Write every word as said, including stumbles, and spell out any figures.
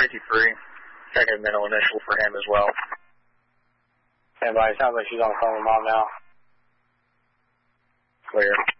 fifty-three. Checking mental initial for him as well. Stand by. Sounds like she's on the phone with Mom now. Clear.